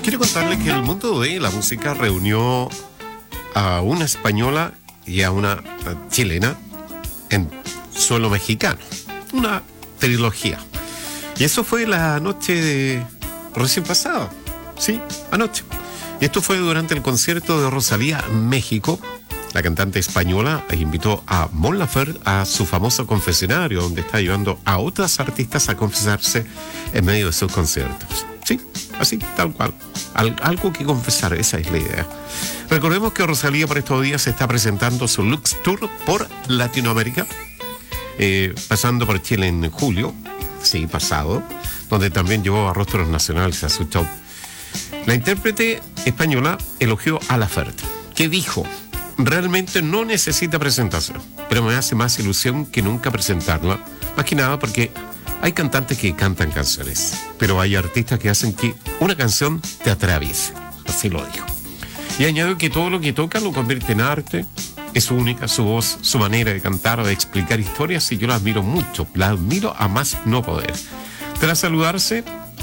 Quiero contarles que el mundo de la música reunió a una española y a una chilena en suelo mexicano. Una trilogía. Y eso fue la noche de recién pasada. Sí, anoche. Y esto fue durante el concierto de Rosalía en México. La cantante española invitó a Mon Laferte a su famoso confesionario, donde está llevando a otras artistas a confesarse en medio de sus conciertos. Sí, así, tal cual. Algo que confesar, esa es la idea. Recordemos que Rosalía por estos días está presentando su Lux Tour por Latinoamérica, pasando por Chile en julio, sí, pasado, donde también llevó a rostros nacionales a su show. La intérprete española elogió a Laferte, que dijo: realmente no necesita presentación, pero me hace más ilusión que nunca presentarla, más que nada porque hay cantantes que cantan canciones, pero hay artistas que hacen que una canción te atraviese. Así lo dijo. Y añadió que todo lo que toca lo convierte en arte. Es única, su voz, su manera de cantar, de explicar historias, y yo la admiro mucho, la admiro a más no poder. Tras saludarse,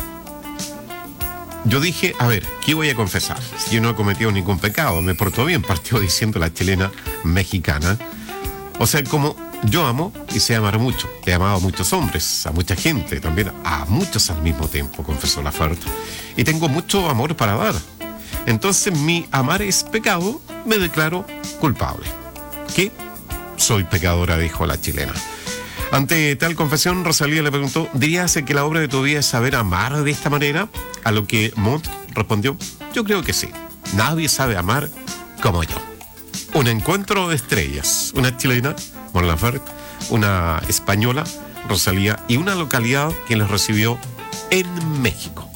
yo dije, a ver, ¿qué voy a confesar? Si yo no he cometido ningún pecado, me portó bien, partió diciendo la chilena mexicana. O sea, como yo amo y sé amar mucho. He amado a muchos hombres, a mucha gente, también a muchos al mismo tiempo, confesó Laferte. Y tengo mucho amor para dar. Entonces, mi amar es pecado, me declaro culpable. ¿Qué? Soy pecadora, dijo la chilena. Ante tal confesión, Rosalía le preguntó: ¿dirías que la obra de tu vida es saber amar de esta manera? A lo que Mont respondió: yo creo que sí. Nadie sabe amar como yo. Un encuentro de estrellas. Una chilena, Mon Laferte, una española, Rosalía, y una localidad que los recibió en México.